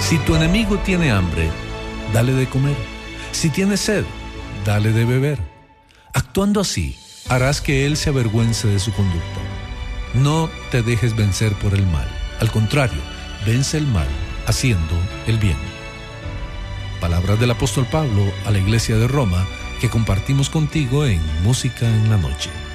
Si tu enemigo tiene hambre, dale de comer. Si tiene sed, dale de beber. Actuando así, harás que él se avergüence de su conducta. No te dejes vencer por el mal. Al contrario, vence el mal haciendo el bien. Palabras del apóstol Pablo a la iglesia de Roma que compartimos contigo en Música en la Noche.